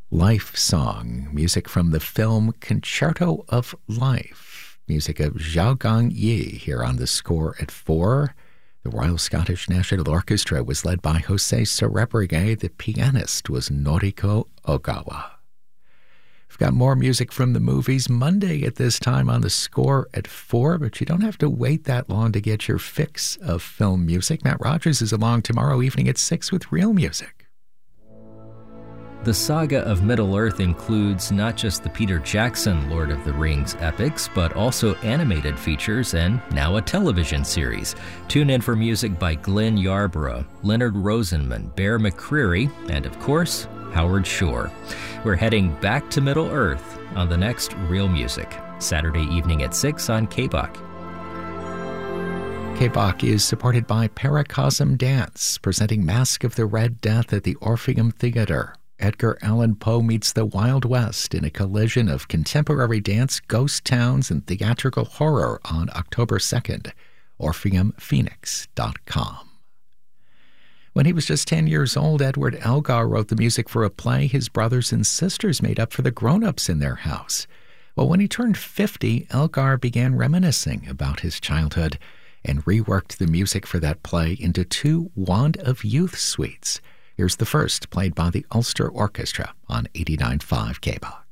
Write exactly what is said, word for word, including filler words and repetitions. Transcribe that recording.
Life Song, music from the film Concerto of Life, music of Zhao Gang Yi here on The Score at four. The Royal Scottish National Orchestra was led by Jose Cerebrige. The pianist was Noriko Ogawa. We've got more music from the movies Monday at this time on The Score at four, but you don't have to wait that long to get your fix of film music. Matt Rogers is along tomorrow evening at six with real music. The saga of Middle-earth includes not just the Peter Jackson Lord of the Rings epics, but also animated features and now a television series. Tune in for music by Glenn Yarborough, Leonard Rosenman, Bear McCreary, and of course, Howard Shore. We're heading back to Middle-earth on the next Real Music, Saturday evening at six on K B O C. K B O C is supported by Paracosm Dance, presenting Mask of the Red Death at the Orpheum Theater. Edgar Allan Poe meets the Wild West in a collision of contemporary dance, ghost towns, and theatrical horror on October second. Orpheum Phoenix dot com. When he was just ten years old, Edward Elgar wrote the music for a play his brothers and sisters made up for the grown-ups in their house. Well, when he turned fifty, Elgar began reminiscing about his childhood and reworked the music for that play into two Wand of Youth suites. Here's the first, played by the Ulster Orchestra on eighty-nine point five K B O C.